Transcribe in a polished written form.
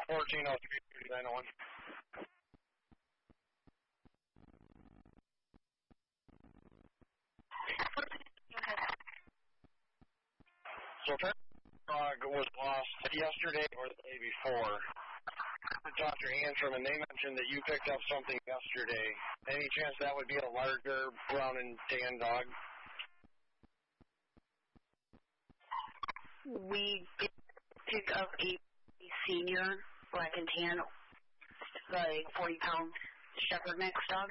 1403-901. So that dog was lost yesterday or the day before. I talked to Antrim, and they mentioned that you picked up something yesterday. Any chance that would be a larger brown and tan dog? We did pick up a senior black and tan, like 40-pound shepherd mix dog.